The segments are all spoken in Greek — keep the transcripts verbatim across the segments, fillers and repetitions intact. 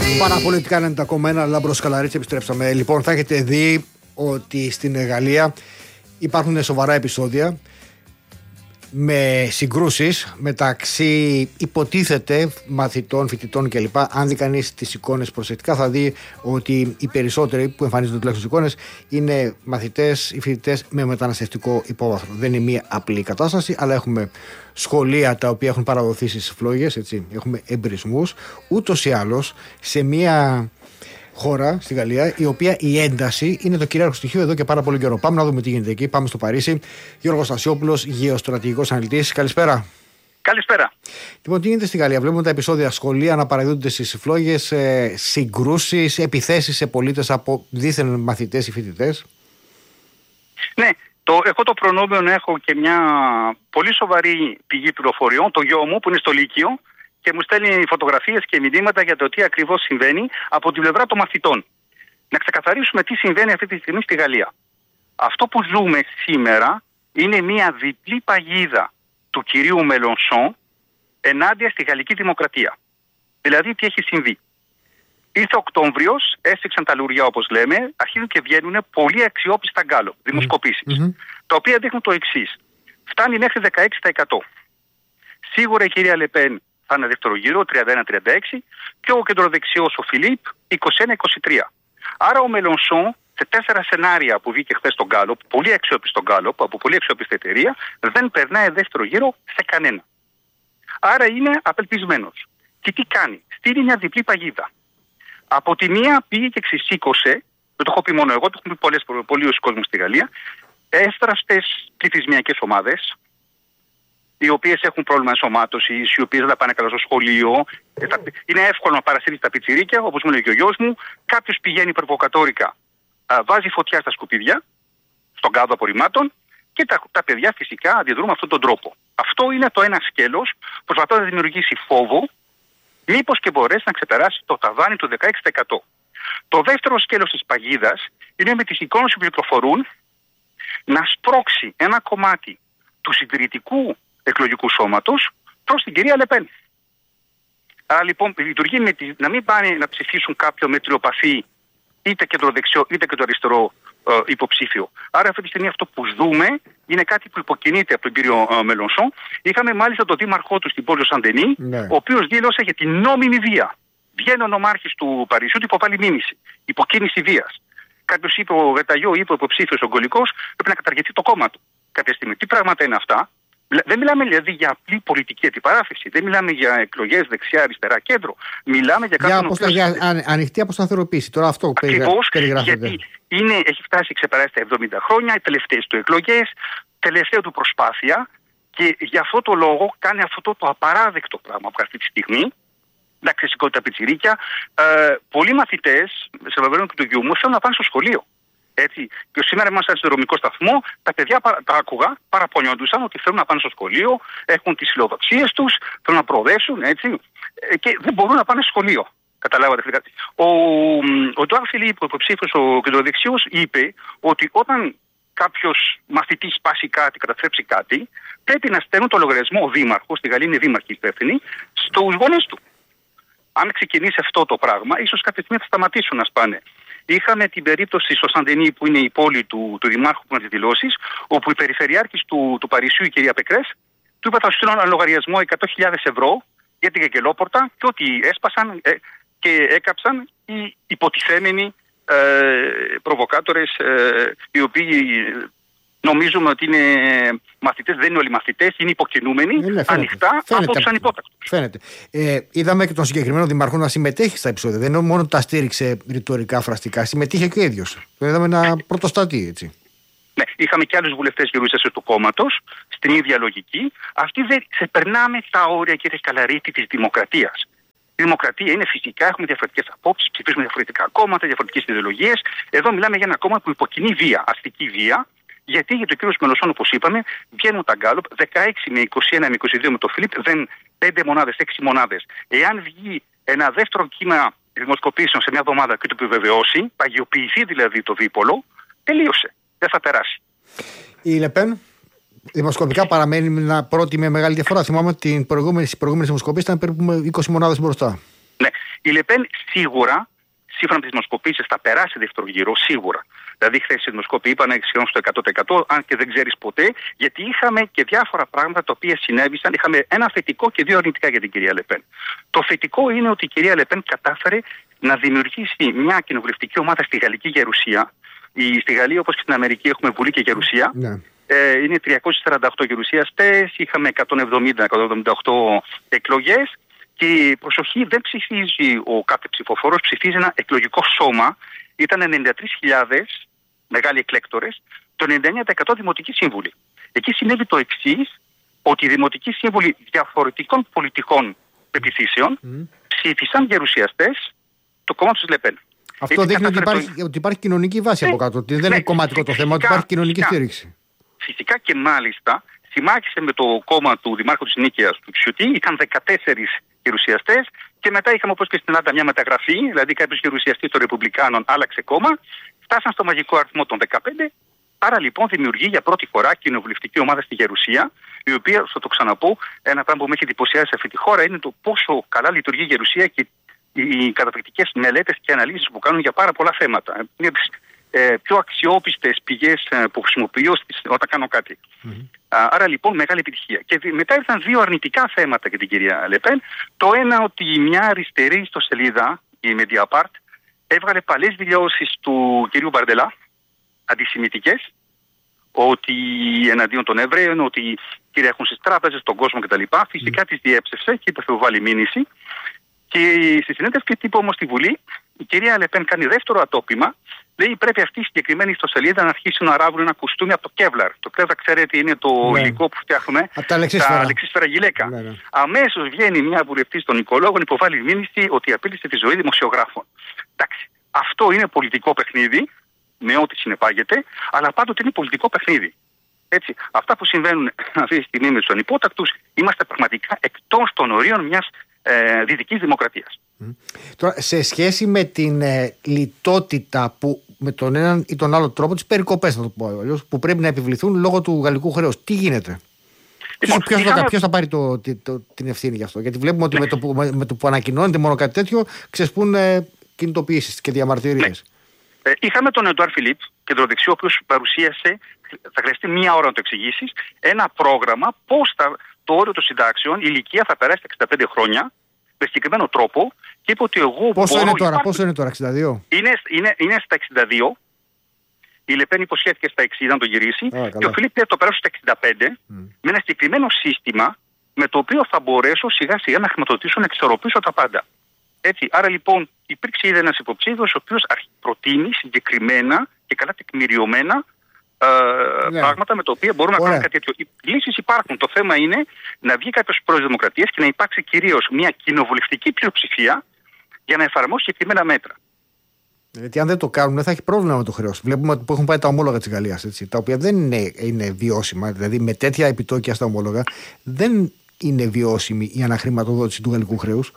Παραπολιτικά ενενήντα κόμμα ένα, Λάμπρος Καλαρίτσι, επιστρέψαμε. Λοιπόν, θα έχετε δει ότι στην Γαλλία υπάρχουν σοβαρά επεισόδια με συγκρούσεις μεταξύ υποτίθεται μαθητών, φοιτητών κλπ. Αν δει κανείς τις εικόνες προσεκτικά, θα δει ότι οι περισσότεροι που εμφανίζονται τουλάχιστον στις εικόνες είναι μαθητές ή φοιτητές με μεταναστευτικό υπόβαθρο. Δεν είναι μία απλή κατάσταση, αλλά έχουμε σχολεία τα οποία έχουν παραδοθεί στις φλόγες, έτσι. Έχουμε εμπρισμούς. Ούτως ή άλλως, σε μία χώρα στη Γαλλία, η οποία η ένταση είναι το κυρίαρχο στοιχείο εδώ και πάρα πολύ καιρό. Πάμε να δούμε τι γίνεται εκεί. Πάμε στο Παρίσι. Γιώργος Στασιόπουλος, γεωστρατηγικός αναλυτής. Καλησπέρα. Καλησπέρα. Λοιπόν, τι γίνεται στη Γαλλία? Βλέπουμε τα επεισόδια σχολεία να παραδίδονται στις φλόγες, ε, συγκρούσεις, επιθέσεις σε πολίτες από δίθεν μαθητές ή φοιτητές. Ναι, το, έχω το προνόμιο να έχω και μια πολύ σοβαρή πηγή πληροφοριών, το γιο μου που είναι στο Λύκειο, και μου στέλνει φωτογραφίες και μηνύματα για το τι ακριβώς συμβαίνει από την πλευρά των μαθητών. Να ξεκαθαρίσουμε τι συμβαίνει αυτή τη στιγμή στη Γαλλία. Αυτό που ζούμε σήμερα είναι μια διπλή παγίδα του κυρίου Μελονσόν ενάντια στη γαλλική δημοκρατία. Δηλαδή τι έχει συμβεί. Ήρθε Οκτώβριος, έσφιξαν τα λουριά όπως λέμε, αρχίζουν και βγαίνουν πολύ αξιόπιστα γκάλο, δημοσκοπήσεις, mm-hmm. τα οποία δείχνουν το εξής. Φτάνει μέχρι δεκαέξι τοις εκατό. Σίγουρα η κυρία Λεπέν θα είναι δεύτερο γύρο, τριάντα ένα τριάντα έξι, και ο κεντροδεξιός ο Φιλίπ είκοσι ένα είκοσι τρία. Άρα ο Μελονσόν σε τέσσερα σενάρια που βγήκε χθες στον Γκάλοπ, πολύ αξιόπιστο Γκάλοπ, από πολύ αξιόπιστη εταιρεία, δεν περνάει δεύτερο γύρο σε κανένα. Άρα είναι απελπισμένος. Και τι κάνει? Στείλει μια διπλή παγίδα. Από τη μία πήγε και ξεσήκωσε, δεν το έχω πει μόνο εγώ, το έχουν πει πολλές, πολλοί κόσμοι στη Γαλλία, εύθραστες πληθυσμιακές ομάδες, οι οποίες έχουν πρόβλημα ενσωμάτωσης, οι οποίες δεν θα πάνε καλά στο σχολείο. Είναι εύκολο να παρασύρει τα πιτσιρίκια, όπως μου λέει και ο γιος μου. Κάποιος πηγαίνει προβοκατόρικα, βάζει φωτιά στα σκουπίδια, στον κάδο απορριμμάτων, και τα, τα παιδιά φυσικά αντιδρούν με αυτόν τον τρόπο. Αυτό είναι το ένα σκέλος, προσπαθώντας να δημιουργήσει φόβο, μήπως και μπορέσει να ξεπεράσει το ταβάνι του δεκαέξι τοις εκατό. Το δεύτερο σκέλος της παγίδας είναι με τις εικόνες που πληροφορούν να σπρώξει ένα κομμάτι του συντηρητικού εκλογικού σώματος προς την κυρία Λεπέν. Άρα λοιπόν λειτουργεί με τη, να μην πάνε να ψηφίσουν κάποιο μετριοπαθή, είτε κεντροδεξιό είτε κεντροαριστερό ε, υποψήφιο. Άρα αυτή τη στιγμή αυτό που δούμε είναι κάτι που υποκινείται από τον κύριο ε, Μελονσόν. Είχαμε μάλιστα τον δήμαρχό του στην πόλη Σαντενή, ναι. ο οποίος δήλωσε για την νόμιμη βία. Βγαίνει ο νομάρχης του Παρισιού, του υποβάλλει μήνυση. Υποκίνηση βίας. Κάποιος είπε, ο Γεταγιό είπε, ο υποψήφιος ο Γκολικός, πρέπει να καταργηθεί το κόμμα του. Κάποια στιγμή. Τι πράγματα είναι αυτά? Δεν μιλάμε δηλαδή για απλή πολιτική αντιπαράθεση. Δεν μιλάμε για εκλογές δεξιά, αριστερά, κέντρο. Μιλάμε για κάποιον. Για, αποστα... για αν... ανοιχτή αποσταθεροποίηση. Τώρα αυτό ακριβώς, γιατί είναι, έχει φτάσει, ξεπεράσει τα εβδομήντα χρόνια, οι τελευταίες του εκλογές, τελευταία του προσπάθεια, και γι' αυτό το λόγο κάνει αυτό το, το απαράδεκτο πράγμα που αυτή τη στιγμή. Εντάξει, σηκώνει τα πιτσιρίκια. Ε, πολλοί μαθητές, σε βεβαίω και του γιού μου, θέλουν να πάνε στο σχολείο. Έτσι. Και σήμερα ήμασταν στο δρομικό σταθμό, τα παιδιά τα άκουγα, παραπονιόντουσαν ότι θέλουν να πάνε στο σχολείο, έχουν τις φιλοδοξίες τους, θέλουν να προοδεύσουν, έτσι, και δεν μπορούν να πάνε στο σχολείο. Καταλάβατε? Ο, ο Ντουάρ Φιλίπ, ο υποψήφιος, ο κεντροδεξιός, είπε ότι όταν κάποιος μαθητής σπάσει κάτι, καταστρέψει κάτι, πρέπει να στέλνουν το λογαριασμό, ο δήμαρχος, στη Γαλλία είναι δήμαρχοι υπεύθυνοι, στους γονείς του. Αν ξεκινήσει αυτό το πράγμα, ίσως κάποια στιγμή θα σταματήσουν να σπάνε. Είχαμε την περίπτωση στο Σαντενή, που είναι η πόλη του, του Δημάρχου που να τις δηλώσεις, όπου η περιφερειάρχης του, του Παρισιού, η κυρία Πεκρές, του είπε θα σου στείλω ένα λογαριασμό εκατό χιλιάδες ευρώ για την καγκελόπορτα, και ότι έσπασαν ε, και έκαψαν οι υποτιθέμενοι ε, προβοκάτορες, ε, οι οποίοι νομίζουμε ότι είναι μαθητές, δεν είναι όλοι μαθητές, είναι υποκινούμενοι, είναι, φαίνεται, ανοιχτά φαίνεται, από τους ανυπότακτους. Φαίνεται. Ε, είδαμε και τον συγκεκριμένο δημαρχό να συμμετέχει στα επεισόδια. Δεν είναι μόνο τα στήριξε ρητορικά, φραστικά, συμμετείχε και ο ίδιος. Τον είδαμε να πρωτοστατεί, έτσι. Ναι, είχαμε και άλλους βουλευτές γερουσιαστές του κόμματος, στην ίδια λογική. Αυτοί δεν ξεπερνάμε τα όρια, κύριε Καλαρίτη, της δημοκρατίας. Η δημοκρατία είναι φυσικά, έχουμε διαφορετικές απόψεις, ψηφίζουμε διαφορετικά κόμματα, διαφορετικές ιδεολογίες. Εδώ μιλάμε για ένα κόμμα που υποκινεί βία, αστική βία. Γιατί για τον κύριο Μελονσόν, όπως είπαμε, βγαίνουν τα γκάλοπ δεκαέξι με είκοσι ένα με είκοσι δύο με το Φιλίπ, δεν πέντε μονάδες, έξι μονάδες. Εάν βγει ένα δεύτερο κύμα δημοσκοπήσεων σε μια εβδομάδα και το επιβεβαιώσει, παγιοποιηθεί δηλαδή το δίπολο, τελείωσε. Δεν θα περάσει. Η Λεπέν δημοσκοπικά παραμένει μια πρώτη με μεγάλη διαφορά. Θυμάμαι ότι στις προηγούμενες δημοσκοπήσεις ήταν περίπου είκοσι μονάδες μπροστά. Ναι, Η Λεπέν σίγουρα, σύμφωνα με τις δημοσκοπήσεις, θα περάσει δεύτερο γύρο, σίγουρα. Δηλαδή, χθες οι δημοσκόποι είπαν σχεδόν στο εκατό τοις εκατό, αν και δεν ξέρεις ποτέ, γιατί είχαμε και διάφορα πράγματα τα οποία συνέβησαν. Είχαμε ένα θετικό και δύο αρνητικά για την κυρία Λεπέν. Το θετικό είναι ότι η κυρία Λεπέν κατάφερε να δημιουργήσει μια κοινοβουλευτική ομάδα στη Γαλλική Γερουσία. Η, στη Γαλλία, όπως και στην Αμερική, έχουμε Βουλή και Γερουσία. Ναι. Ε, είναι τριακόσιοι σαράντα οκτώ γερουσιαστές, είχαμε εκατόν εβδομήντα με εκατόν εβδομήντα οκτώ εκλογές. Και προσοχή, δεν ψηφίζει ο κάθε ψηφοφόρος, ψηφίζει ένα εκλογικό σώμα. Ήταν ενενήντα τρεις χιλιάδες μεγάλοι εκλέκτορες, το ενενήντα εννέα τοις εκατό δημοτικοί σύμβουλοι. Εκεί συνέβη το εξής, ότι οι δημοτικοί σύμβουλοι διαφορετικών πολιτικών πεποιθήσεων mm. ψήφισαν γερουσιαστές το κόμμα της Λεπέν. Αυτό δείχνει ότι υπάρχει, το... ότι υπάρχει κοινωνική βάση ναι, από κάτω. Ότι δεν ναι, είναι κομματικό το θέμα, ότι υπάρχει κοινωνική φυσικά, στήριξη. Φυσικά και μάλιστα συμμάχισε με το κόμμα του Δημάρχου της Νίκαιας του Κιουτί, είχαν δεκατέσσερις γερουσιαστές και μετά είχαμε όπως και στην Ελλάδα μια μεταγραφή, δηλαδή κάποιος γερουσιαστής των Ρεπουμπλικάνων άλλαξε κόμμα, φτάσαν στο μαγικό αριθμό των δεκαπέντε. Άρα λοιπόν δημιουργεί για πρώτη φορά κοινοβουλευτική ομάδα στη Γερουσία, η οποία, θα το ξαναπώ, ένα πράγμα που με έχει εντυπωσιάσει σε αυτή τη χώρα είναι το πόσο καλά λειτουργεί η Γερουσία και οι καταπληκτικές μελέτες και αναλύσεις που κάνουν για πάρα πολλά θέματα. Είναι τις ε, πιο αξιόπιστες πηγές ε, που χρησιμοποιώ στις, όταν κάνω κάτι. Mm-hmm. Άρα λοιπόν μεγάλη επιτυχία. Και μετά ήρθαν δύο αρνητικά θέματα για την κυρία Λεπέν. Το ένα, ότι μια αριστερή ιστοσελίδα, η Mediapart, έβγαλε παλές δηλώσεις του κυρίου Μπαρντελά, αντισημιτικές, ότι εναντίον των Εβραίων, ότι κυριαρχούν στις τράπεζες, στον κόσμο κτλ. Φυσικά mm. τις διέψευσε και είπε θα βάλει μήνυση. Και στη συνέντευξη τύπου όμως στη Βουλή, η κυρία Λεπέν κάνει δεύτερο ατόπιμα. Λέει πρέπει αυτή η συγκεκριμένη ιστοσελίδα να αρχίσει να ράβουν ένα κουστούμι από το Kevlar. Το Kevlar, ξέρετε, είναι το ναι. υλικό που φτιάχνουμε. Από τα λεξίσφαιρα γυλαίκα. Ναι, ναι. Αμέσως βγαίνει μια βουλευτής των οικολόγων, υποβάλλει μήνυση ότι απείλησε τη ζωή δημοσιογράφων. Εντάξει, αυτό είναι πολιτικό παιχνίδι, με ό,τι συνεπάγεται, αλλά πάντοτε είναι πολιτικό παιχνίδι. Έτσι, αυτά που συμβαίνουν αυτή τη στιγμή με τους ανυπότακτους, είμαστε πραγματικά εκτός των ορίων μιας ε, δυτικής δημοκρατίας. Mm. Τώρα, σε σχέση με την ε, λιτότητα που με τον έναν ή τον άλλο τρόπο, τις περικοπές θα το πω αλλιώς, που πρέπει να επιβληθούν λόγω του γαλλικού χρέους, τι γίνεται? Λοιπόν, ποιος, είχαμε... θα, ποιος θα πάρει το, το, το, την ευθύνη γι' αυτό? Γιατί βλέπουμε ότι ναι. με, το που, με, με το που ανακοινώνεται μόνο κάτι τέτοιο ξεσπούν ε, κινητοποιήσεις και διαμαρτυρίες. Ναι. Ε, είχαμε τον Εντουάρ Φιλίπ, κεντροδεξιό, ο οποίος παρουσίασε, θα χρειαστεί μία ώρα να το εξηγήσεις, ένα πρόγραμμα πώς θα, το όριο των συντάξεων, η ηλικία θα περάσει στα εξήντα πέντε χρόνια, με συγκεκριμένο τρόπο, και είπε ότι εγώ. Πόσο μπορώ, είναι τώρα, υπάρχει... πόσο είναι τώρα, εξήντα δύο? Είναι, είναι, είναι στα εξήντα δύο. Η Λεπέν υποσχέθηκε στα εξήντα να το γυρίσει. Α, και ο Φιλίπ θα το περάσει στα εξήντα πέντε mm. με ένα συγκεκριμένο σύστημα με το οποίο θα μπορέσω σιγά σιγά να χρηματοδοτήσω, να εξορροπήσω τα πάντα. Έτσι, άρα λοιπόν υπήρξε ήδη ένας υποψήφιος ο οποίος προτείνει συγκεκριμένα και καλά τεκμηριωμένα ε, ναι. πράγματα με τα οποία μπορούμε να κάνουμε κάτι τέτοιο. Οι λύσεις υπάρχουν. Το θέμα είναι να βγει κάποιος πρόεδρος Δημοκρατίας και να υπάρξει κυρίως μια κοινοβουλευτική πλειοψηφία για να εφαρμόσει συγκεκριμένα μέτρα. Γιατί αν δεν το κάνουν, θα έχει πρόβλημα με το χρέος. Βλέπουμε που έχουν πάει τα ομόλογα της Γαλλίας, έτσι, τα οποία δεν είναι, είναι βιώσιμα. Δηλαδή, με τέτοια επιτόκια στα ομόλογα, δεν είναι βιώσιμη η αναχρηματοδότηση του γαλλικού χρέους.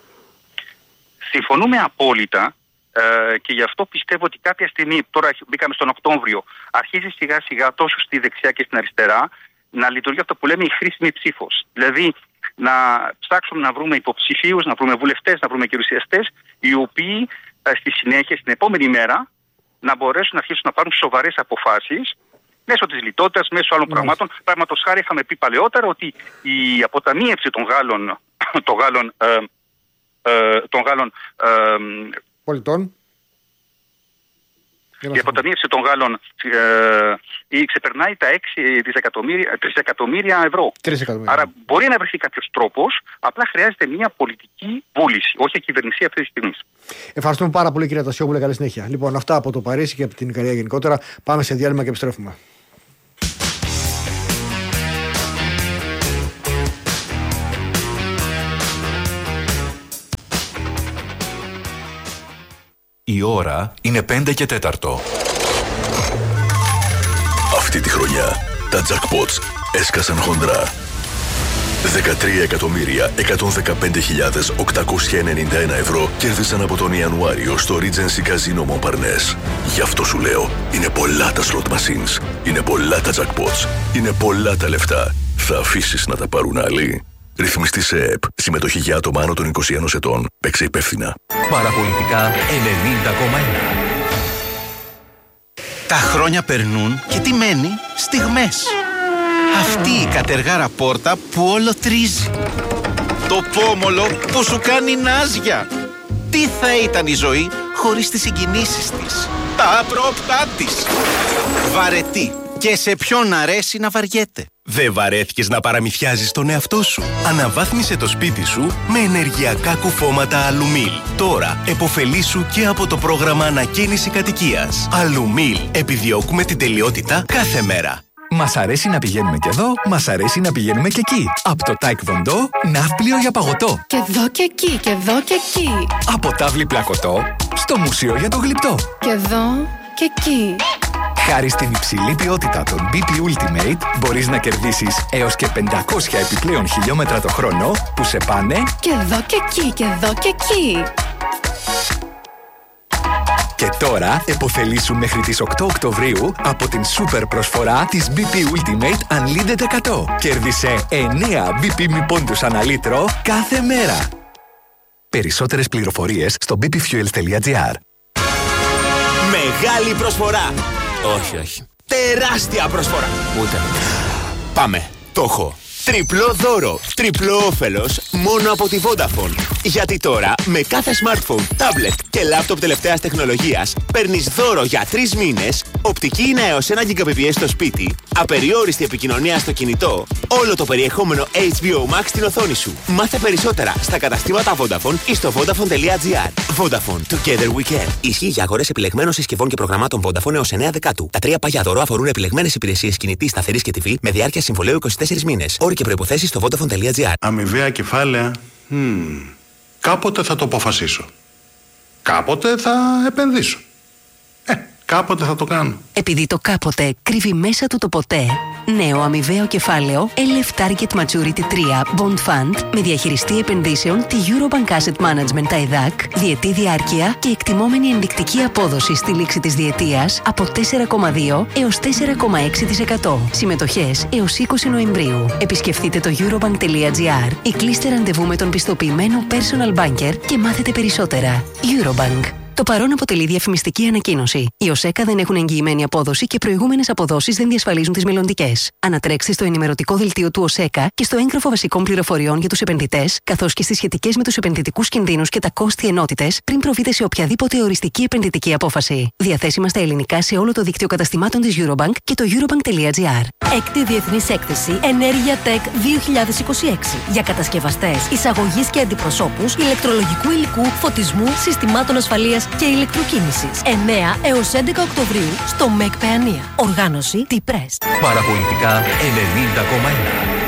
Συμφωνούμε απόλυτα ε, και γι' αυτό πιστεύω ότι κάποια στιγμή, τώρα μπήκαμε στον Οκτώβριο, αρχίζει σιγά σιγά τόσο στη δεξιά και στην αριστερά να λειτουργεί αυτό που λέμε η χρήσιμη ψήφος. Δηλαδή, να ψάξουμε να βρούμε υποψηφίους, να βρούμε βουλευτές, να βρούμε γερουσιαστές, οι οποίοι στη συνέχεια, στην επόμενη μέρα, να μπορέσουν να αρχίσουν να πάρουν σοβαρές αποφάσεις μέσω της λιτότητας, μέσω άλλων mm. πραγμάτων. Πράγματος χάρη, είχαμε πει παλαιότερα ότι η αποταμίευση των Γάλλων, των Γάλλων, ε, ε, των Γάλλων ε, πολιτών, η αποταμίευση των Γάλλων ε, ξεπερνάει τα έξι τρισεκατομμύρια ευρώ. Άρα μπορεί να βρεθεί κάποιος τρόπος, απλά χρειάζεται μια πολιτική βούληση, όχι η κυβερνησία αυτή τη στιγμή. Ευχαριστούμε πάρα πολύ, κύριε Τασιόπουλε. Καλή συνέχεια. Λοιπόν, αυτά από το Παρίσι και από την Ικαρία γενικότερα. Πάμε σε διάλειμμα και επιστρέφουμε. Η ώρα είναι πέντε και τέταρτο. Αυτή τη χρονιά τα jackpots έσκασαν χοντρά. δεκατρία εκατομμύρια εκατόν δεκαπέντε χιλιάδες οκτακόσια ενενήντα ένα ευρώ κέρδισαν από τον Ιανουάριο στο Regency Casino Montparnasse. Γι' αυτό σου λέω, είναι πολλά τα slot machines, είναι πολλά τα jackpots, είναι πολλά τα λεφτά. Θα αφήσεις να τα πάρουν άλλοι? Ρυθμιστή σε ΕΕΠ. Συμμετοχή για άτομα άνω των είκοσι ένα ετών. Παίξε υπεύθυνα. Παραπολιτικά ενενήντα κόμμα ένα. Τα χρόνια περνούν και τι μένει? Στιγμές. Αυτή η κατεργάρα πόρτα που όλο τρίζει. Το πόμολο που σου κάνει νάζια. Τι θα ήταν η ζωή χωρίς τις συγκινήσεις της, τα άπροπτά της. Βαρετή. Και σε ποιον αρέσει να βαριέται. Δεν βαρέθηκες να παραμυθιάζεις τον εαυτό σου? Αναβάθμισε το σπίτι σου με ενεργειακά κουφώματα Αλουμίλ. Τώρα επωφελήσου και από το πρόγραμμα ανακαίνιση κατοικίας. Αλουμίλ. Επιδιώκουμε την τελειότητα κάθε μέρα. Μας αρέσει να πηγαίνουμε και εδώ, μας αρέσει να πηγαίνουμε και εκεί. Από το Taekwondo, ναύπλιο για παγωτό. Και εδώ και εκεί, και εδώ και εκεί. Από τάβλη πλακωτό, στο μουσείο για το γλυπτό. Και εδώ και εκεί. Χάρη στην υψηλή ποιότητα των μπι πι Ultimate, μπορείς να κερδίσεις έως και πεντακόσια επιπλέον χιλιόμετρα το χρόνο που σε πάνε και εδώ και εκεί, και εδώ και εκεί. Και τώρα επωφελήσου μέχρι τις οκτώ Οκτωβρίου από την σούπερ προσφορά της μπι πι Ultimate Unlimited εκατό. Κέρδισε εννέα μπι πι μη πόντους ανά λίτρο κάθε μέρα. Περισσότερες πληροφορίες στο μπι πι fuels τελεία τζι άρ. Μεγάλη προσφορά! Όχι, όχι. Τεράστια προσφορά! Ούτε. Πάμε. Το έχω. Τριπλό δώρο, τριπλό όφελος μόνο από τη Vodafone. Γιατί τώρα με κάθε smartphone, tablet και laptop τελευταίας τεχνολογίας παίρνεις δώρο για τρεις μήνες, οπτική είναι έως ένα γιγαμπιτ στο σπίτι, απεριόριστη επικοινωνία στο κινητό, όλο το περιεχόμενο έιτς μπι ο Max στην οθόνη σου. Μάθε περισσότερα στα καταστήματα Vodafone ή στο vodafone τελεία τζι άρ. Vodafone, together we can. Ισχύει για αγορές επιλεγμένων συσκευών και προγραμμάτων Vodafone έως εννέα Δεκάτου. Τα τρία παγιά δώρο αφορούν επιλεγμένες υπηρεσίες κινητής, σταθερής και τι βι με διάρκεια συμβολαίου είκοσι τέσσερις μήνες. Όροι και προϋποθέσεις στο vodafone τελεία τζι άρ. Αμοιβαία κεφάλαια. Hmm. Κάποτε θα το αποφασίσω. Κάποτε θα επενδύσω. Ε, κάποτε θα το κάνω. Επειδή το κάποτε κρύβει μέσα του το ποτέ, νέο αμοιβαίο κεφάλαιο ελ εφ Target Maturity τρία Bond Fund με διαχειριστή επενδύσεων τη Eurobank Asset Management τα ΕΔΑΚ, διετή διάρκεια και εκτιμόμενη ενδεικτική απόδοση στη λήξη της διετίας από τέσσερα κόμμα δύο έως τέσσερα κόμμα έξι τοις εκατό. Συμμετοχές έως είκοσι Νοεμβρίου. Επισκεφτείτε το eurobank τελεία τζι άρ ή κλείστε ραντεβού με τον πιστοποιημένο personal banker και μάθετε περισσότερα. Eurobank. Το παρόν αποτελεί διαφημιστική ανακοίνωση. Οι ΟΣΕΚΑ δεν έχουν εγγυημένη απόδοση και προηγούμενες αποδόσεις δεν διασφαλίζουν τις μελλοντικές. Ανατρέξτε στο ενημερωτικό δελτίο του ΟΣΕΚΑ και στο έγγραφο βασικών πληροφοριών για τους επενδυτές, καθώς και στις σχετικές με τους επενδυτικούς κινδύνους και τα κόστη ενότητες, πριν προβείτε σε οποιαδήποτε οριστική επενδυτική απόφαση. Διαθέσιμα στα ελληνικά σε όλο το δίκτυο καταστημάτων της Eurobank και το eurobank τελεία τζι άρ. Έκτη Διεθνής Έκθεση Ενέργεια Tech δύο χιλιάδες είκοσι έξι για κατασκευαστές, εισαγωγής και αντιπροσώπους, ηλεκτρολογικού υλικού, φωτισμού, συστημάτων ασφαλείας και ηλεκτροκίνησης. εννέα έως έντεκα Οκτωβρίου στο ΜΕΚ Παιανία. Οργάνωση T-Press. Παραπολιτικά ενενήντα κόμμα ένα.